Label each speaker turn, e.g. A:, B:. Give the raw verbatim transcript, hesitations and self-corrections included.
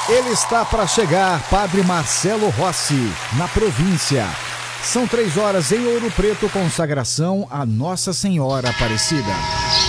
A: Ele está para chegar, Padre Marcelo Rossi, na província. São três horas em Ouro Preto, consagração a Nossa Senhora Aparecida.